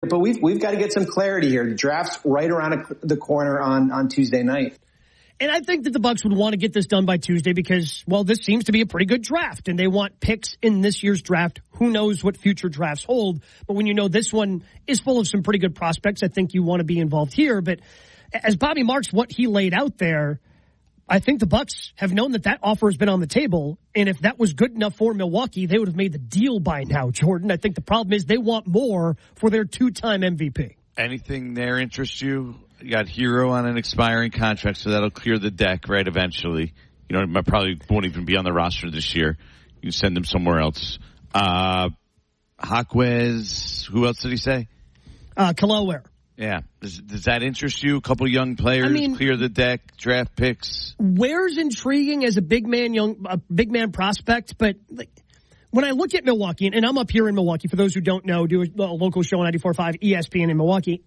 But we've got to get some clarity here. The draft's right around the corner on Tuesday night. And I think that the Bucs would want to get this done by Tuesday because, well, this seems to be a pretty good draft, and they want picks in this year's draft. Who knows what future drafts hold? But when you know this one is full of some pretty good prospects, I think you want to be involved here. But as Bobby Marks, what he laid out there, I think the Bucs have known that offer has been on the table, and if that was good enough for Milwaukee, they would have made the deal by now, Jordan. I think the problem is they want more for their two-time MVP. Anything there interests you? You got Hero on an expiring contract, so that'll clear the deck, right, eventually. You know, probably won't even be on the roster this year. You can send him somewhere else. Jaquez, who else did he say? Kalaware. Yeah. Does that interest you? A couple young players, clear the deck, draft picks. Ware's intriguing as a big man prospect, but when I look at Milwaukee, and I'm up here in Milwaukee, for those who don't know, do a local show on 94.5 ESPN in Milwaukee,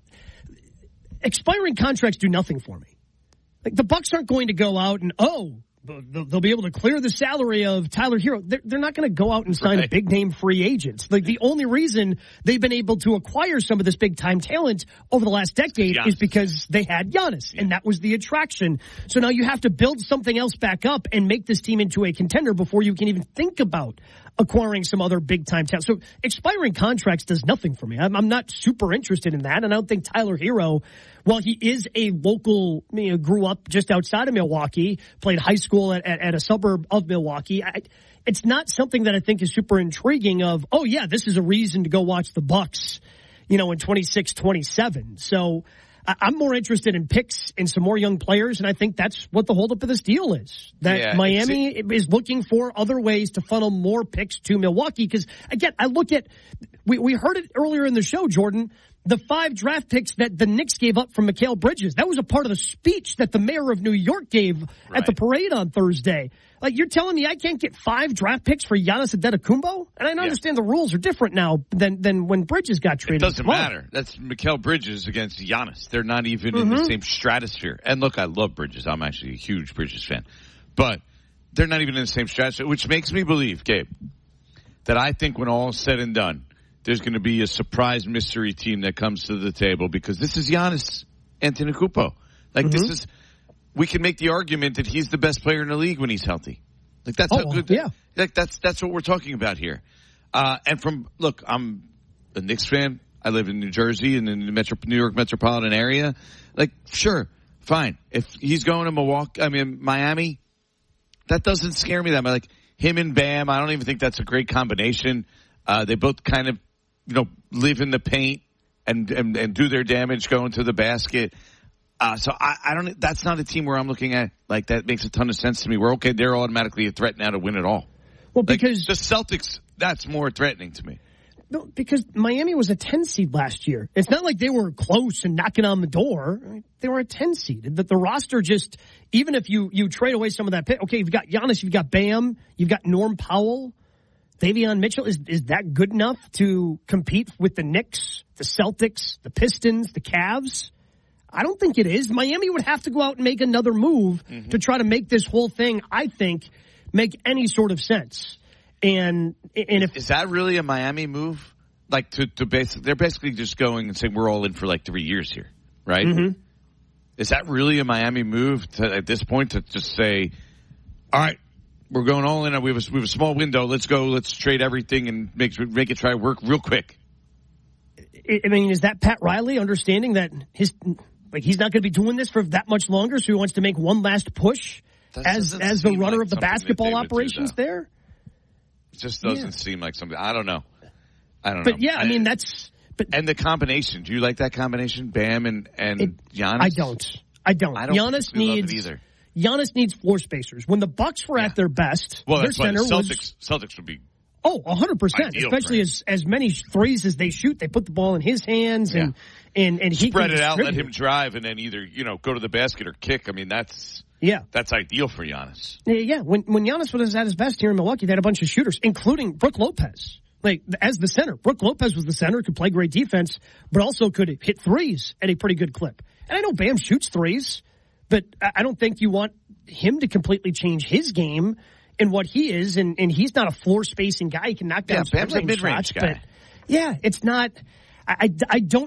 expiring contracts do nothing for me. Like, the Bucs aren't going to go out and, they'll be able to clear the salary of Tyler Hero. They're not going to go out and sign big-name free agents. Like, the only reason they've been able to acquire some of this big-time talent over the last decade is because they had Giannis, and that was the attraction. So now you have to build something else back up and make this team into a contender before you can even think about acquiring some other big-time talent. So expiring contracts does nothing for me. I'm not super interested in that, and I don't think Tyler Hero, while he is a local, grew up just outside of Milwaukee, played high school at a suburb of Milwaukee, it's not something that I think is super intriguing of, this is a reason to go watch the Bucs, in 26, 27. So I'm more interested in picks and some more young players, and I think that's what the holdup of this deal is. That Miami is looking for other ways to funnel more picks to Milwaukee. Because, again, I look at we heard it earlier in the show, Jordan, the 5 draft picks that the Knicks gave up from Mikal Bridges. That was a part of the speech that the mayor of New York gave at the parade on Thursday. Like, you're telling me I can't get 5 draft picks for Giannis Antetokounmpo? And I understand the rules are different now than when Bridges got traded. It doesn't matter. That's Mikal Bridges against Giannis. They're not even in the same stratosphere. And look, I love Bridges. I'm actually a huge Bridges fan. But they're not even in the same stratosphere, which makes me believe, Gabe, that I think when all is said and done, there's going to be a surprise mystery team that comes to the table because this is Giannis Antetokounmpo. Like, this is, we can make the argument that he's the best player in the league when he's healthy. Like, that's how good. Yeah. Like, that's what we're talking about here. And look, I'm a Knicks fan. I live in New Jersey and in the New York metropolitan area. Like, sure, fine. If he's going to Miami, that doesn't scare me that much. Like, him and Bam, I don't even think that's a great combination. They both kind of, live in the paint and do their damage going to the basket. So I don't. That's not a team where I'm looking at like that makes a ton of sense to me. We're okay. They're automatically a threat now to win it all. Well, because the Celtics, that's more threatening to me. No, because Miami was a 10 seed last year. It's not like they were close and knocking on the door. They were a 10 seed. The roster just, even if you trade away some of that pick, okay, you've got Giannis, you've got Bam, you've got Norm Powell. Davion Mitchell, is that good enough to compete with the Knicks, the Celtics, the Pistons, the Cavs? I don't think it is. Miami would have to go out and make another move to try to make this whole thing, I think, make any sort of sense. And if is that really a Miami move? Like they're basically just going and saying we're all in for like 3 years here, right? Mm-hmm. Is that really a Miami move at this point to just say, all right, we're going all in. We have a small window. Let's go. Let's trade everything and make it try to work real quick. I mean, is that Pat Riley understanding that he's not going to be doing this for that much longer, so he wants to make one last push as the runner of the basketball operations there? It just doesn't seem like something. I don't know. But yeah, I mean that's. And the combination. Do you like that combination, Bam and Giannis? I don't. Giannis needs either. Giannis needs floor spacers. When the Bucks were at their best, their center Celtics would be 100%. Especially as many threes as they shoot, they put the ball in his hands and he spread it out, let him drive, and then either go to the basket or kick. I mean, that's ideal for Giannis. Yeah, when Giannis was at his best here in Milwaukee, they had a bunch of shooters, including Brook Lopez. Like, as the center, Brook Lopez was the center, could play great defense, but also could hit threes at a pretty good clip. And I know Bam shoots threes, but I don't think you want him to completely change his game and what he is, and he's not a floor spacing guy. He can knock down Bam's a mid-range shots, guy. But it's not. I don't